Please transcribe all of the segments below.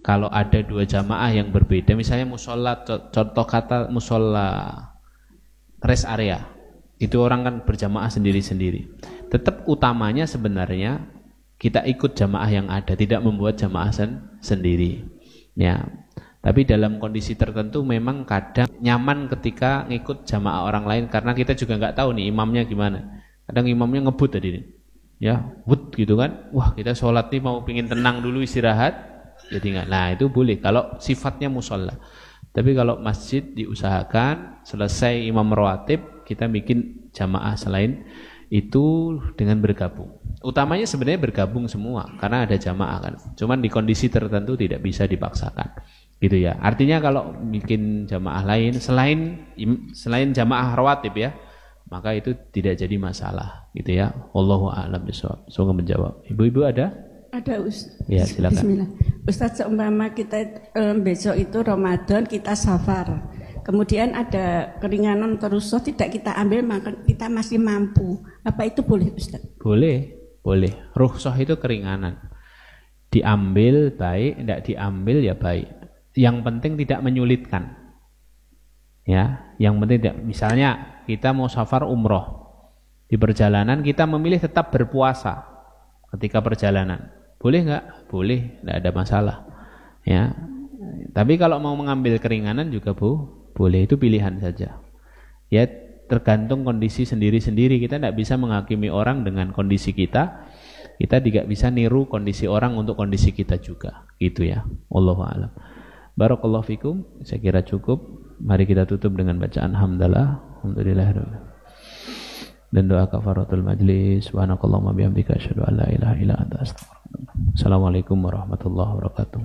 kalau ada dua jamaah yang berbeda, misalnya musola, contoh kata musola rest area, itu orang kan berjamaah sendiri-sendiri. Tetap utamanya sebenarnya kita ikut jamaah yang ada, tidak membuat jamaah sendiri. Ya, tapi dalam kondisi tertentu memang kadang nyaman ketika ngikut jamaah orang lain karena kita juga nggak tahu nih imamnya gimana. Kadang imamnya ngebut tadi nih, ya, wut gitu kan. Wah, kita sholat nih mau pingin tenang dulu istirahat. Jadi enggak. Nah, itu boleh kalau sifatnya musola. Tapi kalau masjid diusahakan selesai imam rawatib kita bikin jamaah selain itu dengan bergabung. Utamanya sebenarnya bergabung semua karena ada jamaah kan. Cuman di kondisi tertentu tidak bisa dipaksakan. Gitu ya. Artinya kalau bikin jamaah lain selain jamaah rawatib ya, maka itu tidak jadi masalah gitu ya. Wallahu a'lam bishawab. Semoga menjawab. Ibu-ibu ada? Ada Ustaz. Ya, silakan. Bismillah. Ustaz, seumpama kita besok itu Ramadan, kita safar. Kemudian ada keringanan terus tidak kita ambil, maka kita masih mampu. Apa itu boleh Ustaz? Boleh. Rukhsah itu keringanan. Diambil baik, tidak diambil ya baik. Yang penting tidak menyulitkan. Ya, yang penting tidak. Misalnya kita mau safar umroh. Di perjalanan kita memilih tetap berpuasa ketika perjalanan. Boleh enggak? Boleh, tidak ada masalah. Ya. Tapi kalau mau mengambil keringanan juga boleh, itu pilihan saja. Ya, tergantung kondisi sendiri-sendiri. Kita tidak bisa menghakimi orang dengan kondisi kita. Kita tidak bisa niru kondisi orang untuk kondisi kita juga. Gitu ya. Wallahu a'lam. Barakallahu fikum. Saya kira cukup. Mari kita tutup dengan bacaan hamdalah. Alhamdulillah. Dan doa kafaratul majlis. Subhanakallahumma bihamdika asyhadu an la ilaha illa anta astaghfiruka. Assalamualaikum warahmatullahi wabarakatuh.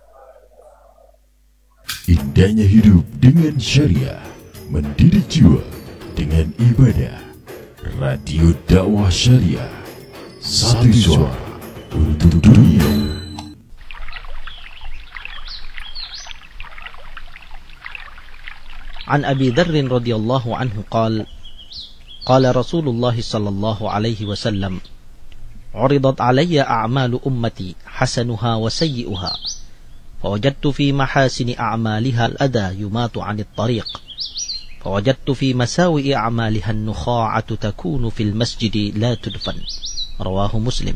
Indahnya hidup dengan syariah, mendidik jiwa dengan ibadah. Radio Dakwah Syariah, satu suara untuk dunia. An Abi Dzar radhiyallahu anhu qala qala Rasulullah sallallahu alaihi wasallam عرضت علي أعمال أمتي حسنها وسيئها فوجدت في محاسن أعمالها الأذى يمات عن الطريق فوجدت في مساوئ أعمالها النخاعة تكون في المسجد لا تدفن رواه مسلم.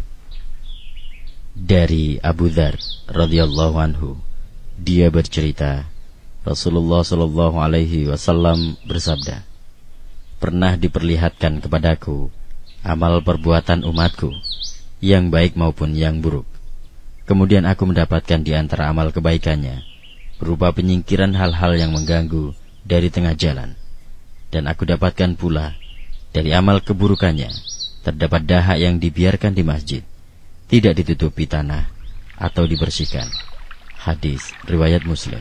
Dari Abu Dzar radhiyallahu anhu, dia bercerita, Rasulullah sallallahu alaihi wasallam bersabda, pernah diperlihatkan kepadaku amal perbuatan umatku, yang baik maupun yang buruk. Kemudian aku mendapatkan di antara amal kebaikannya berupa penyingkiran hal-hal yang mengganggu dari tengah jalan. Dan aku dapatkan pula dari amal keburukannya terdapat dahak yang dibiarkan di masjid, tidak ditutupi tanah atau dibersihkan. Hadis riwayat Muslim.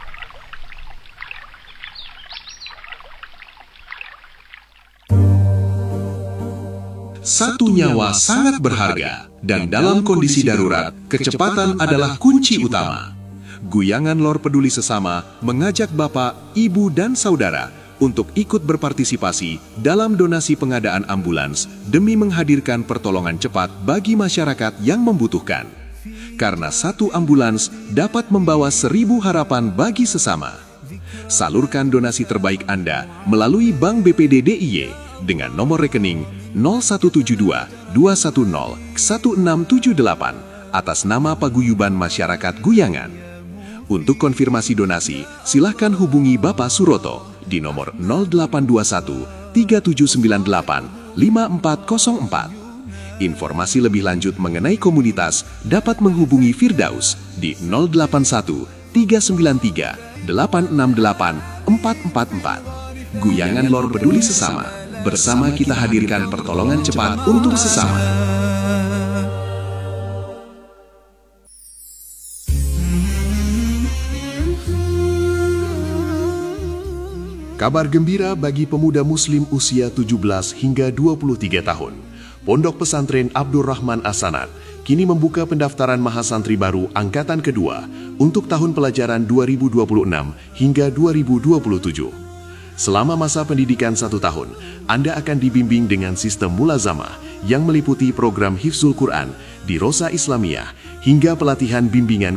Satu nyawa sangat berharga, dan dalam kondisi darurat, kecepatan adalah kunci utama. Guyangan Lor Peduli Sesama mengajak Bapak, Ibu, dan Saudara untuk ikut berpartisipasi dalam donasi pengadaan ambulans demi menghadirkan pertolongan cepat bagi masyarakat yang membutuhkan. Karena satu ambulans dapat membawa 1000 harapan bagi sesama. Salurkan donasi terbaik Anda melalui Bank BPD DIY dengan nomor rekening 0172-210-1678 atas nama Paguyuban Masyarakat Guyangan. Untuk konfirmasi donasi, silahkan hubungi Bapak Suroto di nomor 0821-3798-5404. Informasi lebih lanjut mengenai komunitas dapat menghubungi Firdaus di 081-393-868-444. Guyangan Lor Peduli Sesama. Bersama kita hadirkan pertolongan cepat untuk sesama. Kabar gembira bagi pemuda muslim usia 17 hingga 23 tahun. Pondok Pesantren Abdurrahman As-Sanad kini membuka pendaftaran mahasantri baru angkatan kedua untuk tahun pelajaran 2026 hingga 2027. Selama masa pendidikan 1 tahun, Anda akan dibimbing dengan sistem mulazamah yang meliputi program Hifzul Quran di Rosa Islamiyah hingga pelatihan bimbingan